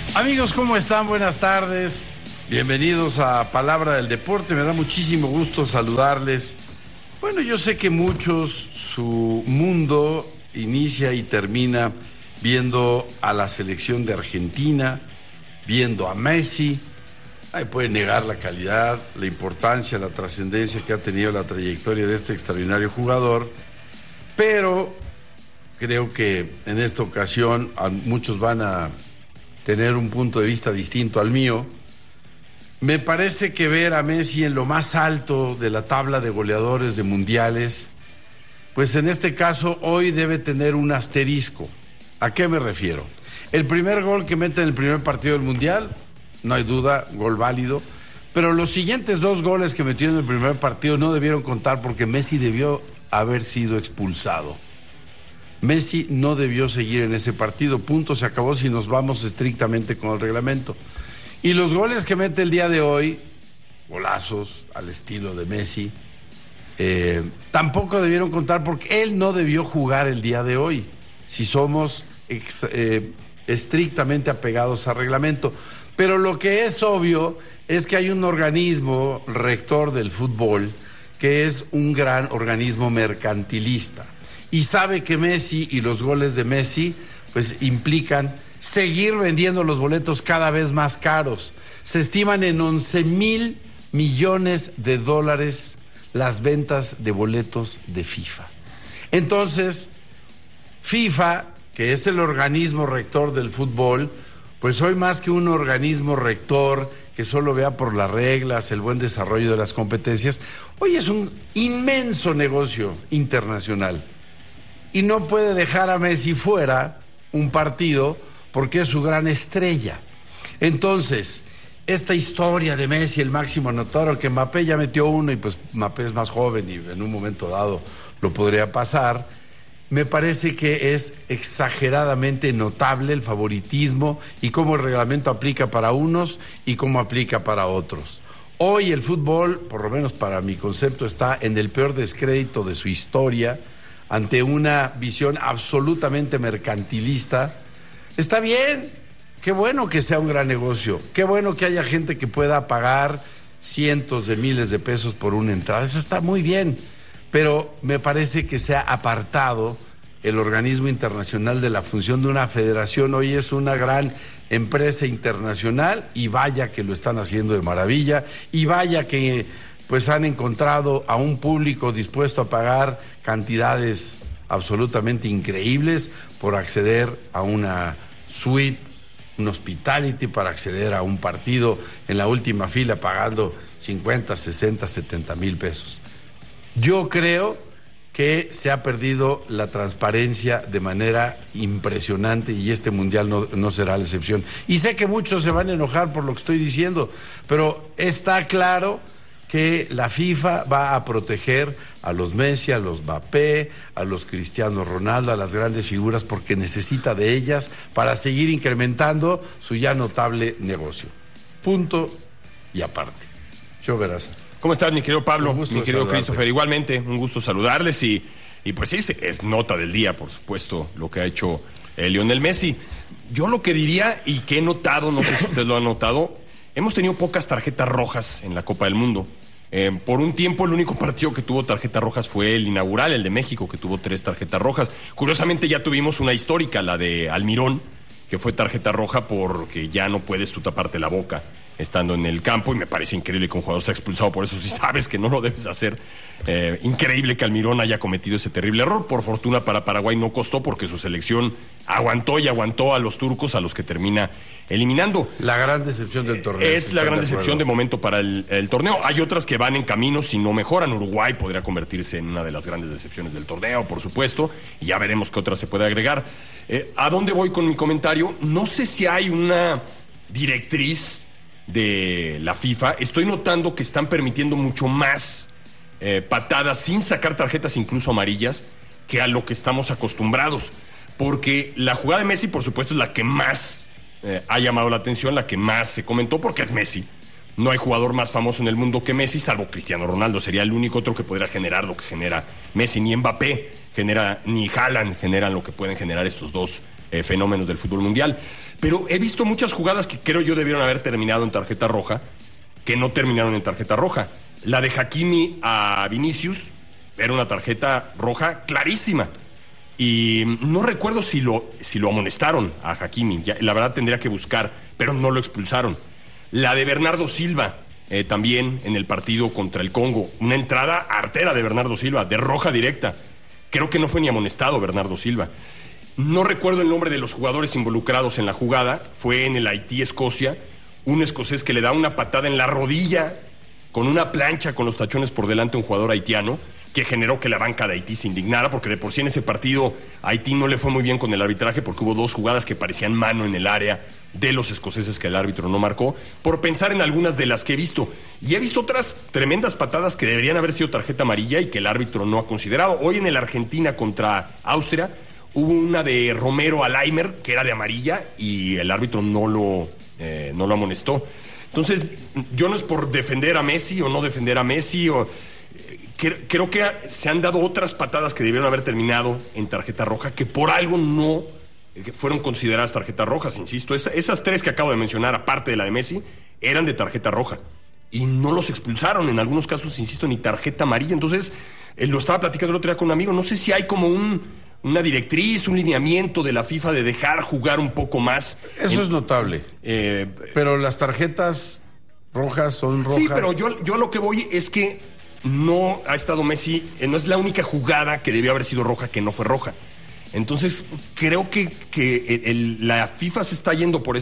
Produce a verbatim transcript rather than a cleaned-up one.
Amigos, ¿cómo están? Buenas tardes. Bienvenidos a Palabra del Deporte. Me da muchísimo gusto saludarles. Bueno, yo sé que muchos, su mundo inicia y termina viendo a la selección de Argentina, viendo a Messi. Ahí pueden negar la calidad, la importancia, la trascendencia que ha tenido la trayectoria de este extraordinario jugador, pero creo que en esta ocasión muchos van a tener un punto de vista distinto al mío. Me parece que ver a Messi en lo más alto de la tabla de goleadores de mundiales, pues en este caso hoy debe tener un asterisco. ¿A qué me refiero? El primer gol que mete en el primer partido del mundial, no hay duda, gol válido, pero los siguientes dos goles que metió en el primer partido no debieron contar porque Messi debió haber sido expulsado. Messi no debió seguir en ese partido, punto, se acabó si nos vamos estrictamente con el reglamento. Y los goles que mete el día de hoy, golazos al estilo de Messi, eh, tampoco debieron contar porque él no debió jugar el día de hoy, si somos ex, eh, estrictamente apegados al reglamento. Pero lo que es obvio es que hay un organismo rector del fútbol que es un gran organismo mercantilista. Y sabe que Messi y los goles de Messi pues implican seguir vendiendo los boletos cada vez más caros. Se estiman en once mil millones de dólares las ventas de boletos de FIFA. Entonces, FIFA, que es el organismo rector del fútbol, pues hoy más que un organismo rector que solo vea por las reglas, el buen desarrollo de las competencias, hoy es un inmenso negocio internacional. Y no puede dejar a Messi fuera un partido porque es su gran estrella. Entonces, esta historia de Messi, el máximo anotador, que Mbappé ya metió uno y pues Mbappé es más joven y en un momento dado lo podría pasar, me parece que es exageradamente notable el favoritismo y cómo el reglamento aplica para unos y cómo aplica para otros. Hoy el fútbol, por lo menos para mi concepto, está en el peor descrédito de su historia, ante una visión absolutamente mercantilista. Está bien, qué bueno que sea un gran negocio, qué bueno que haya gente que pueda pagar cientos de miles de pesos por una entrada, eso está muy bien, pero me parece que se ha apartado el organismo internacional de la función de una federación. Hoy es una gran empresa internacional y vaya que lo están haciendo de maravilla y vaya que pues han encontrado a un público dispuesto a pagar cantidades absolutamente increíbles por acceder a una suite, un hospitality, para acceder a un partido en la última fila pagando cincuenta, sesenta, setenta mil pesos. Yo creo que se ha perdido la transparencia de manera impresionante y este mundial no, no será la excepción. Y sé que muchos se van a enojar por lo que estoy diciendo, pero está claro que la FIFA va a proteger a los Messi, a los Mbappé, a los Cristiano Ronaldo, a las grandes figuras, porque necesita de ellas para seguir incrementando su ya notable negocio. Punto y aparte. Yo verás. ¿Cómo estás, mi querido Pablo? Mi querido Christopher, igualmente, un gusto saludarles y, y pues sí, es nota del día, por supuesto, lo que ha hecho eh, Lionel Messi. Yo lo que diría y que he notado, no sé si usted lo ha notado, hemos tenido pocas tarjetas rojas en la Copa del Mundo. Eh, por un tiempo el único partido que tuvo tarjetas rojas fue el inaugural, el de México, que tuvo tres tarjetas rojas. Curiosamente ya tuvimos una histórica, la de Almirón, que fue tarjeta roja porque ya no puedes tú taparte la boca estando en el campo, y me parece increíble que un jugador sea expulsado por eso, si sabes que no lo debes hacer. Eh, increíble que Almirón haya cometido ese terrible error. Por fortuna para Paraguay no costó, porque su selección aguantó y aguantó a los turcos, a los que termina eliminando. La gran decepción del torneo. Es la gran de decepción de momento para el, el torneo. Hay otras que van en camino, si no mejoran. Uruguay podría convertirse en una de las grandes decepciones del torneo, por supuesto, y ya veremos qué otras se puede agregar. Eh, ¿A dónde voy con mi comentario? No sé si hay una directriz de la FIFA. Estoy notando que están permitiendo mucho más eh, patadas sin sacar tarjetas, incluso amarillas, que a lo que estamos acostumbrados, porque la jugada de Messi, por supuesto, es la que más eh, ha llamado la atención, la que más se comentó, porque es Messi. No hay jugador más famoso en el mundo que Messi, salvo Cristiano Ronaldo. Sería el único otro que podría generar lo que genera Messi. Ni Mbappé genera, ni Haaland generan lo que pueden generar estos dos eh, fenómenos del fútbol mundial. Pero he visto muchas jugadas que creo yo debieron haber terminado en tarjeta roja, que no terminaron en tarjeta roja. La de Hakimi a Vinicius era una tarjeta roja clarísima. Y no recuerdo si lo, si lo amonestaron a Hakimi. Ya, la verdad tendría que buscar, pero no lo expulsaron. La de Bernardo Silva, eh, también en el partido contra el Congo. Una entrada artera de Bernardo Silva, de roja directa. Creo que no fue ni amonestado Bernardo Silva. No recuerdo el nombre de los jugadores involucrados en la jugada. Fue en el Haití-Escocia. Un escocés que le da una patada en la rodilla con una plancha con los tachones por delante a un jugador haitiano, que generó que la banca de Haití se indignara, porque de por sí en ese partido a Haití no le fue muy bien con el arbitraje, porque hubo dos jugadas que parecían mano en el área de los escoceses que el árbitro no marcó, por pensar en algunas de las que he visto. Y he visto otras tremendas patadas que deberían haber sido tarjeta amarilla y que el árbitro no ha considerado. Hoy en el Argentina contra Austria hubo una de Romero a Laimer que era de amarilla y el árbitro no lo, eh, no lo amonestó. Entonces, yo no es por defender a Messi o no defender a Messi o... Creo que se han dado otras patadas que debieron haber terminado en tarjeta roja, que por algo no fueron consideradas tarjetas rojas, insisto. Esas tres que acabo de mencionar, aparte de la de Messi, eran de tarjeta roja. Y no los expulsaron, en algunos casos, insisto, ni tarjeta amarilla. Entonces, eh, lo estaba platicando el otro día con un amigo, no sé si hay como un, una directriz, un lineamiento de la FIFA de dejar jugar un poco más. Eso en, es notable. Eh, pero las tarjetas rojas son rojas. Sí, pero yo, yo a lo que voy es que no ha estado Messi, eh, no es la única jugada que debió haber sido roja que no fue roja. Entonces, creo que, que el, el, la FIFA se está yendo por